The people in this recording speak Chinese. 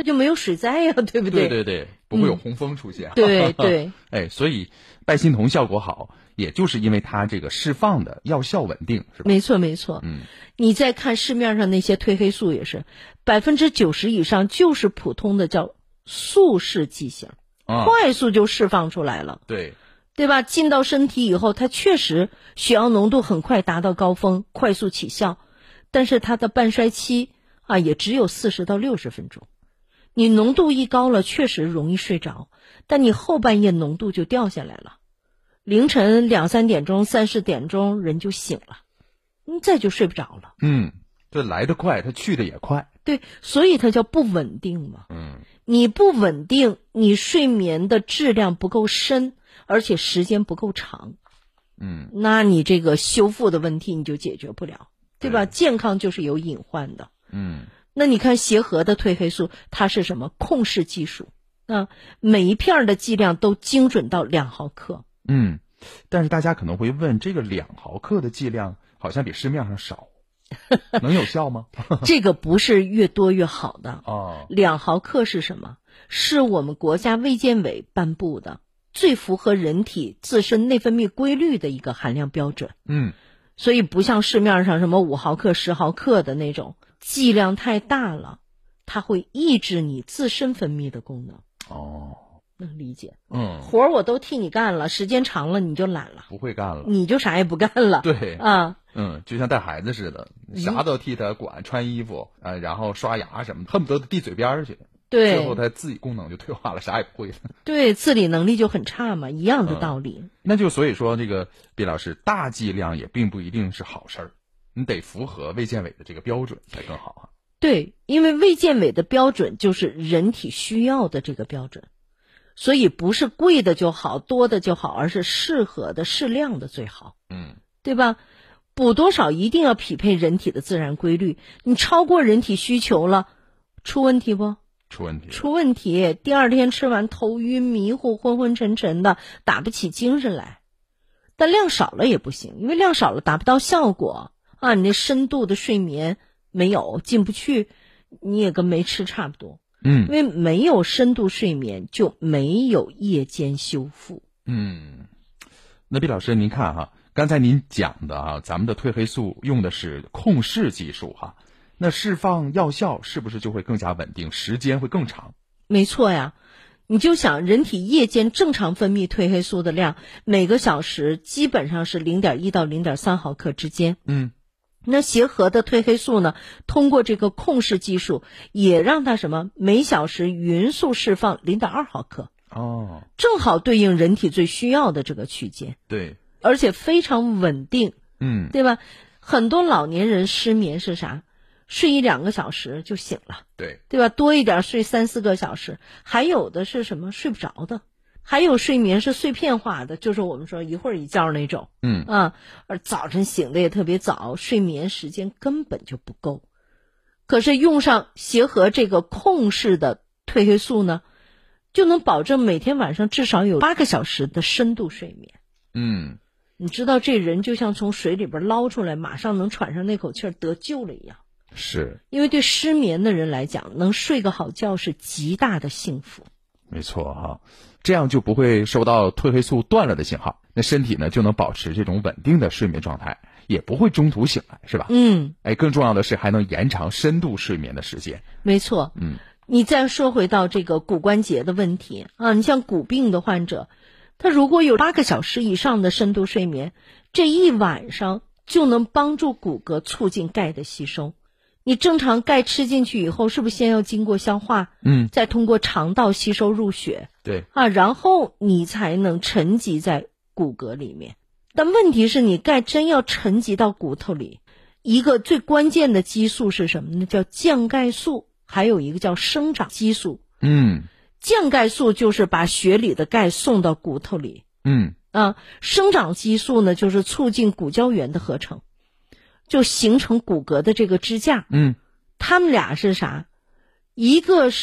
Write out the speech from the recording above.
就没有水灾呀，对不对？ 对对对，不会有洪峰出现。 对对， 哎，所以拜心童效果好，也就是因为它这个释放的药效稳定，是吧？ 没错没错。你再看市面上那些褪黑素也是，90%以上就是普通的叫速释剂型，快速就释放出来了。对吧？进到身体以后，它确实血氧浓度很快达到高峰，快速起效，但是它的半衰期也只有40到60分钟。你浓度一高了，确实容易睡着，但你后半夜浓度就掉下来了，凌晨2、3点钟、3、4点钟人就醒了，再就睡不着了。 这来得快，它去的也快。 对，所以它叫不稳定嘛。你不稳定，你睡眠的质量不够深，而且时间不够长。那你这个修复的问题你就解决不了，对吧？健康就是有隐患的。那你看协和的褪黑素，它是什么？控释技术，每一片的剂量都精准到2毫克。 但是大家可能会问，这个2毫克的剂量好像比市面上少，能有效吗？ 这个不是越多越好的。2毫克是什么？是我们国家卫健委颁布的最符合人体自身内分泌规律的一个含量标准。所以不像市面上什么5毫克、10毫克的那种，剂量太大了，它会抑制你自身分泌的功能。能理解。活儿我都替你干了，时间长了你就懒了， 不会干了， 你就啥也不干了。 对就像带孩子似的，啥都替他管，穿衣服然后刷牙什么的，恨不得递嘴边去。 对， 最后他自己功能就退化了，啥也不会了。 对，自理能力就很差嘛，一样的道理。 那就所以说，这个毕老师，大剂量也并不一定是好事儿，你得符合卫健委的这个标准才更好。 对，因为卫健委的标准就是人体需要的这个标准，所以不是贵的就好，多的就好，而是适合的、适量的最好。对吧？补多少一定要匹配人体的自然规律，你超过人体需求了，出问题不？出问题，第二天吃完头晕迷糊、昏昏沉沉的，打不起精神来。但量少了也不行，因为量少了达不到效果你那深度的睡眠没有，进不去，你也跟没吃差不多。因为没有深度睡眠就没有夜间修复。 那毕老师您看刚才您讲的咱们的褪黑素用的是控释技术那释放药效是不是就会更加稳定，时间会更长？ 没错呀，你就想人体夜间正常分泌褪黑素的量，每个小时基本上是0.1到0.3毫克之间。那协和的褪黑素呢，通过这个控释技术，也让它什么每小时匀速释放0.2毫克。正好对应人体最需要的这个区间。 对， 而且非常稳定。对吧？很多老年人失眠是啥？睡1-2个小时就醒了，对吧？多一点睡3、4个小时，还有的是什么睡不着的，还有睡眠是碎片化的，就是我们说一会儿一觉那种。而早晨醒的也特别早，睡眠时间根本就不够。可是用上协和这个控释的褪黑素呢，就能保证每天晚上至少有8个小时的深度睡眠。你知道这人就像从水里边捞出来，马上能喘上那口气儿得救了一样。 是， 因为对失眠的人来讲，能睡个好觉是极大的幸福。 没错这样就不会收到褪黑素断了的信号，那身体呢就能保持这种稳定的睡眠状态，也不会中途醒来，是吧？更重要的是还能延长深度睡眠的时间。 没错。你再说回到这个骨关节的问题你像骨病的患者，他如果有8个小时以上的深度睡眠，这一晚上就能帮助骨骼促进钙的吸收。你正常钙吃进去以后，是不是先要经过消化，再通过肠道吸收入血， 对然后你才能沉积在骨骼里面。但问题是你钙真要沉积到骨头里，一个最关键的激素是什么呢？叫降钙素，还有一个叫生长激素。降钙素就是把血里的钙送到骨头里。生长激素呢，就是促进骨胶原的合成，就形成骨骼的这个支架。它们俩是啥？一个是